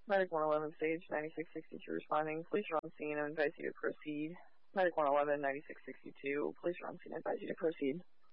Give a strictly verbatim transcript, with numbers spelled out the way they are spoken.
Medic one eleven, stage ninety-six sixty-two responding. Police are on scene and advise you to proceed. Medic one eleven, ninety-six sixty-two, police are on scene and advise you to proceed.